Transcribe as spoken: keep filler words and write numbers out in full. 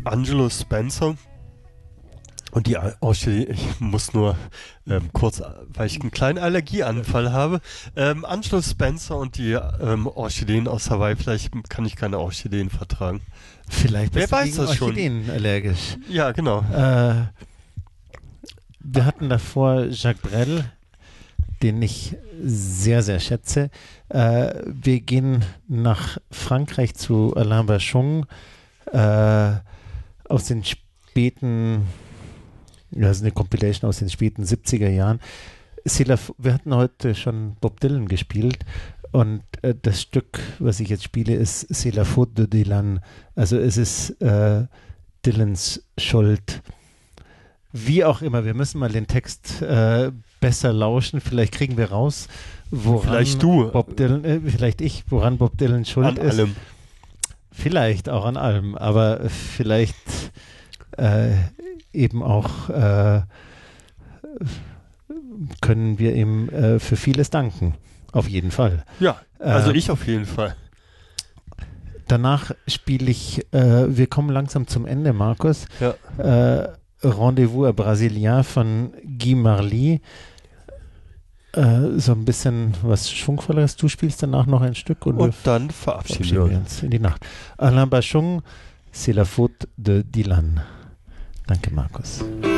Angelo Spencer und die Orchidee, ich muss nur ähm, kurz, weil ich einen kleinen Allergieanfall habe, ähm, Angelo Spencer und die ähm, Orchideen aus Hawaii, vielleicht kann ich keine Orchideen vertragen. Vielleicht bist Wer du weiß gegen das schon? Orchideen allergisch. Ja, genau. Äh, wir hatten davor Jacques Brel, den ich sehr, sehr schätze. Äh, wir gehen nach Frankreich zu Alain Bachung äh, aus den späten, ja, das ist eine Compilation aus den späten siebziger Jahren. Wir hatten heute schon Bob Dylan gespielt und äh, das Stück, was ich jetzt spiele, ist C'est la faute de Dylan. Also es ist äh, Dylans Schuld. Wie auch immer, wir müssen mal den Text äh, besser lauschen. Vielleicht kriegen wir raus, woran vielleicht du. Bob Dylan, äh, vielleicht ich, woran Bob Dylan schuld an ist. Allem. Vielleicht auch an allem, aber vielleicht äh, eben auch äh, können wir ihm äh, für vieles danken. Auf jeden Fall. Ja, also äh, ich auf jeden Fall. Danach spiele ich, äh, wir kommen langsam zum Ende, Markus. Ja. Äh, Rendezvous à Brésilien von Guy Marly. Äh, so ein bisschen was Schwungvolleres. Du spielst danach noch ein Stück und, und dann verabschieden, verabschieden wir uns in die Nacht. Alain Bachung, C'est la faute de Dylan. Danke, Markus.